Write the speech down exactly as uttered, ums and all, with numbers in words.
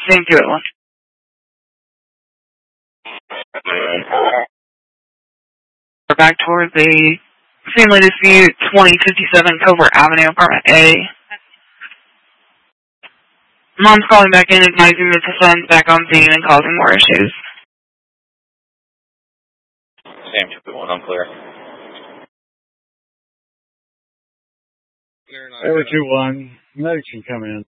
Same two at one. We're back towards the family dispute, twenty fifty-seven Covert Avenue, apartment A. Mom's calling back in, advising that the son's back on scene and causing more issues. Same two at one, I'm clear. Over two one, medics can come in.